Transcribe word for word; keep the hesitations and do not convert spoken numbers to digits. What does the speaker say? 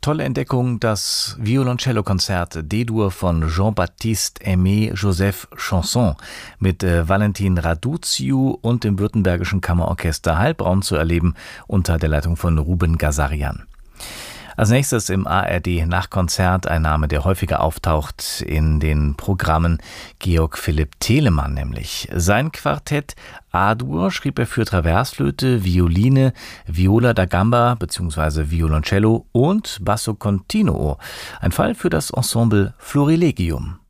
tolle Entdeckung, das Violoncello-Konzert D-Dur von Jean-Baptiste Aimé Joseph Chanson mit äh, Valentin Raduțiu und dem Württembergischen Kammerorchester Heilbronn zu erleben unter der Leitung von Ruben Gazarian. Als nächstes im A R D-Nachkonzert ein Name, der häufiger auftaucht in den Programmen, Georg Philipp Telemann nämlich. Sein Quartett A-Dur schrieb er für Traversflöte, Violine, Viola da Gamba bzw. Violoncello und Basso Continuo. Ein Fall für das Ensemble Florilegium.